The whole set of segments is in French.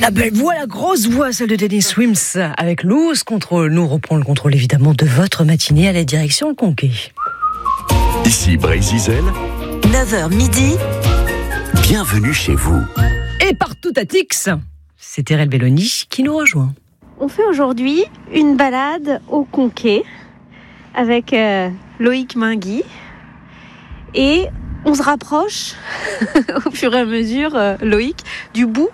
La belle voix, la grosse voix, celle de Dennis Swims avec Lose Control. Nous reprend le contrôle évidemment de votre matinée à la direction le Conquet. Ici Brésil, 9h midi. Bienvenue chez vous. Et partout à Tix, c'est Terrell Belloni qui nous rejoint. On fait aujourd'hui une balade au Conquet avec Loïc Mingui et on se rapproche au fur et à mesure, Loïc, du bout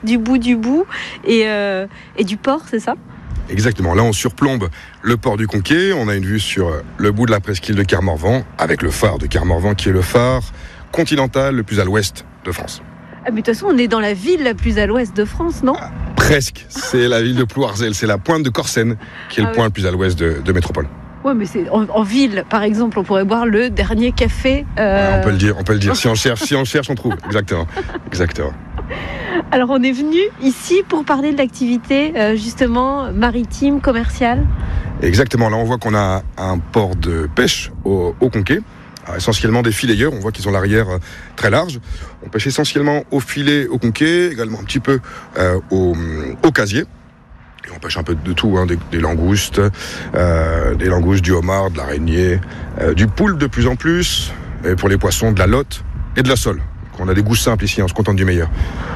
et du port, c'est ça ? Exactement, là on surplombe le port du Conquet, on a une vue sur le bout de la presqu'île de Kermorvan, avec le phare de Kermorvan qui est le phare continental le plus à l'ouest de France. Ah mais de toute façon on est dans la ville la plus à l'ouest de France, non ? Presque, c'est la ville de Plouarzel, c'est la pointe de Corsen qui est le point le plus à l'ouest de métropole. Ouais, mais c'est en ville, par exemple, on pourrait boire le dernier café. On peut le dire. Si on cherche, on trouve. Exactement. Alors, on est venu ici pour parler de l'activité, justement, maritime, commerciale. Exactement. Là, on voit qu'on a un port de pêche au Conquet. Alors, essentiellement des filayeurs. On voit qu'ils ont l'arrière très large. On pêche essentiellement au filet au Conquet, également un petit peu au casier. Et on pêche un peu de tout, des langoustes, du homard, de l'araignée, du poule de plus en plus, et pour les poissons, de la lotte et de la sole. Donc on a des goûts simples ici, on se contente du meilleur.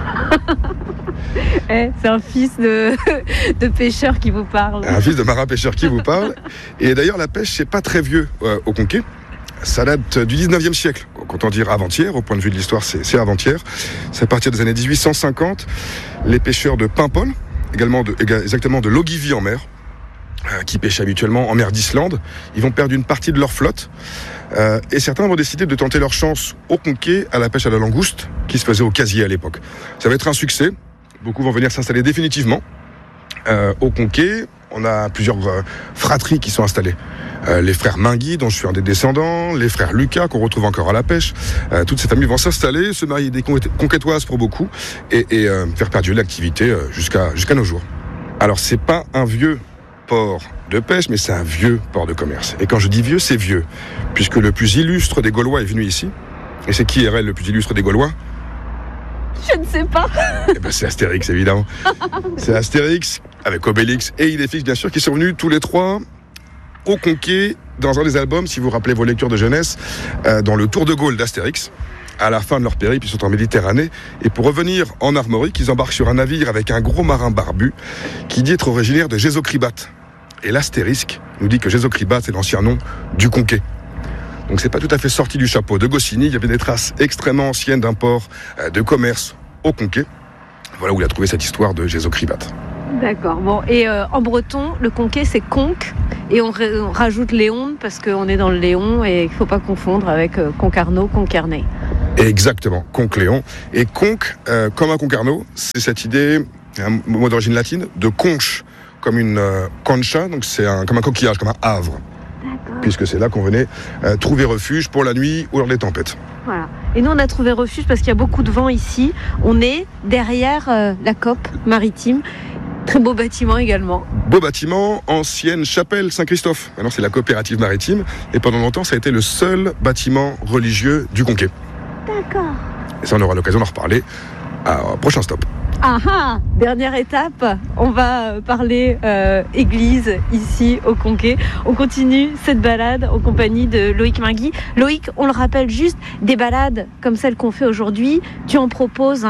C'est un fils de pêcheur qui vous parle. Un fils de marin pêcheur qui vous parle. Et d'ailleurs, la pêche, c'est pas très vieux au Conquet. Ça date du 19e siècle. Quand on dit avant-hier, au point de vue de l'histoire, c'est avant-hier. C'est à partir des années 1850. Les pêcheurs de Paimpol, exactement de l'Ogivie en mer, qui pêchent habituellement en mer d'Islande. Ils vont perdre une partie de leur flotte et certains vont décider de tenter leur chance au Conquet à la pêche à la langouste qui se faisait au casier à l'époque. Ça va être un succès. Beaucoup vont venir s'installer définitivement au Conquet. On a plusieurs fratries qui sont installées. Les frères Mingui, dont je suis un des descendants, les frères Lucas, qu'on retrouve encore à la pêche. Toutes ces familles vont s'installer, se marier des conquêtoises pour beaucoup, et faire perdurer l'activité jusqu'à nos jours. Alors, c'est pas un vieux port de pêche, mais c'est un vieux port de commerce. Et quand je dis vieux, c'est vieux, puisque le plus illustre des Gaulois est venu ici. Et c'est qui est le plus illustre des Gaulois ? Je ne sais pas. C'est Astérix, évidemment. C'est Astérix, avec Obélix et Idéfix, bien sûr, qui sont venus tous les trois au Conquet, dans un des albums, si vous vous rappelez vos lectures de jeunesse, dans le Tour de Gaulle d'Astérix. À la fin de leur périple, ils sont en Méditerranée. Et pour revenir en Armorique, ils embarquent sur un navire avec un gros marin barbu qui dit être originaire de Gésocribate. Et l'astérisque nous dit que Gésocribate, c'est l'ancien nom du Conquet. Donc c'est pas tout à fait sorti du chapeau de Goscinny. Il y avait des traces extrêmement anciennes d'un port de commerce au Conquet. Voilà où il a trouvé cette histoire de Gésocribate. D'accord. Bon, et en breton, le Conquet, c'est Conques. Et on rajoute Léon parce qu'on est dans le Léon et il ne faut pas confondre avec Concarneau, Concarneau. Exactement, Conque-Léon. Et conque, comme un concarneau, c'est cette idée, un mot d'origine latine, de conche, comme une concha, donc c'est comme un coquillage, comme un havre. D'accord. Puisque c'est là qu'on venait trouver refuge pour la nuit ou lors des tempêtes. Voilà. Et nous, on a trouvé refuge parce qu'il y a beaucoup de vent ici. On est derrière la COP maritime. Très beau bâtiment également. Beau bâtiment, ancienne chapelle Saint-Christophe. Maintenant, c'est la coopérative maritime. Et pendant longtemps, ça a été le seul bâtiment religieux du Conquet. D'accord. Et ça, on aura l'occasion d'en reparler au prochain stop. Dernière étape, on va parler église ici au Conquet. On continue cette balade en compagnie de Loïc Mingui. Loïc, on le rappelle juste, des balades comme celle qu'on fait aujourd'hui, tu en proposes,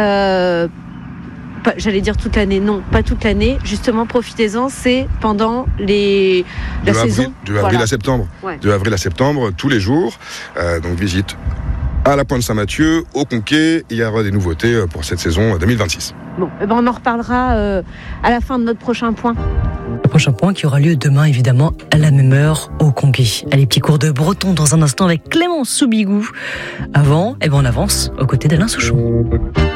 j'allais dire toute l'année, non, pas toute l'année. Justement, profitez-en, c'est pendant la saison. De avril à septembre. Ouais. De avril à septembre, tous les jours. Donc visite à la Pointe Saint-Mathieu, au Conquet. Il y aura des nouveautés pour cette saison 2026. Bon, on en reparlera à la fin de notre prochain point. Le prochain point qui aura lieu demain, évidemment, à la même heure au Conquet. Allez, petit cours de breton dans un instant avec Clément Soubigou. Avant, on avance aux côtés d'Alain Souchon.